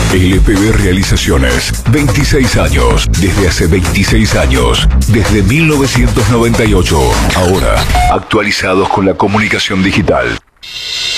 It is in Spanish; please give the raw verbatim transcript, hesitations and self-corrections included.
L P B Realizaciones, veintiséis años, desde hace veintiséis años, desde mil novecientos noventa y ocho, ahora actualizados con la comunicación digital.